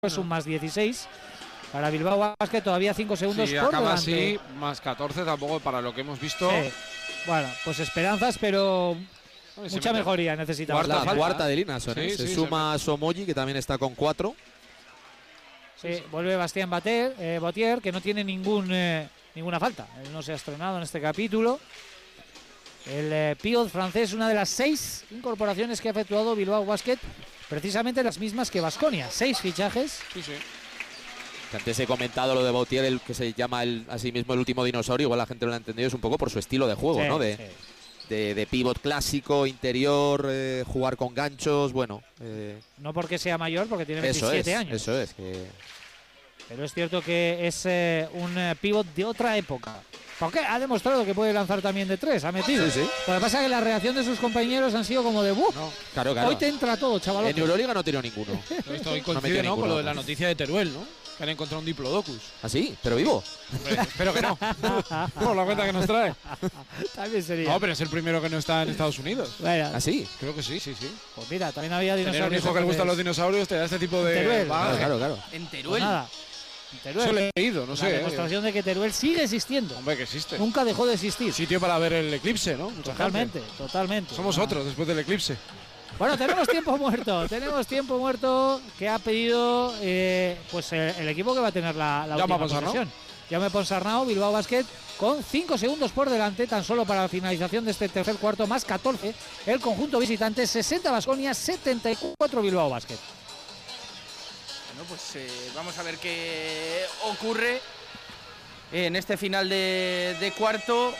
es un más 16 para Bilbao Basket, todavía 5 segundos si por acaba delante. así, más 14 tampoco para lo que hemos visto. Sí. Bueno, pues esperanzas, pero mucha mejoría necesitamos. Cuarta de Linason, sí, se sí, suma Somoji, que también está con 4. Sí, vuelve Bastien Botier, que no tiene ninguna falta. Él no se ha estrenado en este capítulo. El pívot francés, una de las 6 incorporaciones que ha efectuado Bilbao Basket, precisamente las mismas que Baskonia. 6 fichajes. Sí, sí. Que antes he comentado lo de Botier, el que se llama así mismo el último dinosaurio, igual la gente no lo ha entendido, es un poco por su estilo de juego, Sí, ¿no? sí. De pívot clásico, interior, jugar con ganchos, bueno. No porque sea mayor, porque tiene Eso 27 es, años. eso es. Pero es cierto que es un pívot de otra época. Porque ha demostrado que puede lanzar también de 3, ha metido. Sí, sí. Lo que pasa es que la reacción de sus compañeros han sido como de ¡buf! No, claro, claro. Hoy te entra todo, chaval. En Euroliga no tiró ninguno. Esto hoy No coincide, metió ¿no? Con ninguno. lo de la noticia de Teruel, ¿no? Que han encontrado un Diplodocus. ¿Ah, sí? ¿Pero vivo? Hombre, espero que no. Por la cuenta que nos trae. También sería. No, pero es el primero que no está en Estados Unidos. Bueno, ¿Ah, sí? Creo que sí, sí, sí. pues mira, también había Tener un dinosaurios. hijo que le gustan los entonces. dinosaurios te da este tipo de Teruel. bagaje. Claro. En Pues Teruel. nada. Teruel. Eso he leído, no La sé. demostración de que Teruel sigue existiendo. Hombre, que existe. Nunca dejó de existir. Sitio para ver el eclipse, ¿no? Mucha Totalmente, gente. totalmente. Somos Ah. otros después del eclipse. Bueno, tenemos tiempo muerto. Tenemos tiempo muerto que ha pedido pues el equipo que va a tener la última Ponsarnau. posesión. Jaume Ponsarnau, Bilbao Basket, con 5 segundos por delante, tan solo para la finalización de este tercer cuarto, más 14. El conjunto visitante, 60 Baskonia, 74 Bilbao Basket. Bueno, pues vamos a ver qué ocurre en este final de cuarto.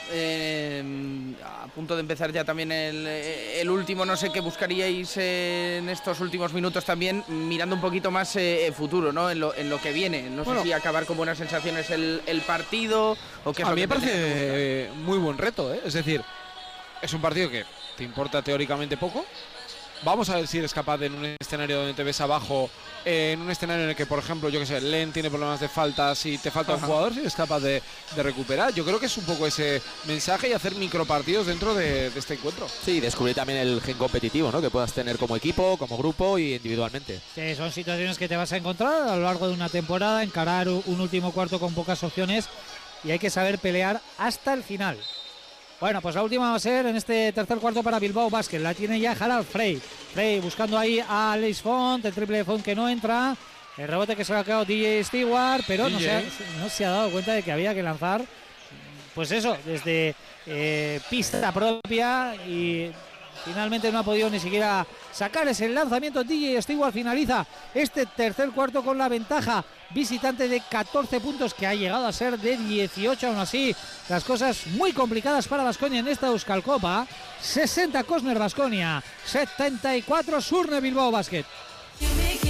A punto de empezar ya también el último. No sé qué buscaríais en estos últimos minutos también, mirando un poquito más futuro, ¿no? En lo que viene. No sé si acabar con buenas sensaciones el partido o qué es A lo mí que me pretende. parece muy buen reto, ¿eh? Es decir, es un partido que te importa teóricamente poco. Vamos a ver si eres capaz de, en un escenario donde te ves abajo, en un escenario en el que, por ejemplo, yo que sé, Len tiene problemas de faltas y te falta un jugador, si eres capaz de recuperar. Yo creo que es un poco ese mensaje y hacer micropartidos dentro de este encuentro. Sí, descubrir también el gen competitivo, ¿no? Que puedas tener como equipo, como grupo y individualmente. Sí, son situaciones que te vas a encontrar a lo largo de una temporada, encarar un último cuarto con pocas opciones y hay que saber pelear hasta el final. Bueno, pues la última va a ser en este tercer cuarto para Bilbao Basket. La tiene ya Harald Frey. Frey buscando ahí a Alex Font, el triple de Font que no entra. El rebote que se lo ha quedado DJ Stewart, pero no se ha dado cuenta de que había que lanzar, pues eso, desde pista propia y finalmente no ha podido ni siquiera sacar ese lanzamiento. DJ Stewart finaliza este tercer cuarto con la ventaja visitante de 14 puntos que ha llegado a ser de 18. Aún así, las cosas muy complicadas para Baskonia en esta Euskal Copa. 60 Cosner Baskonia, 74 Surne Bilbao Basket.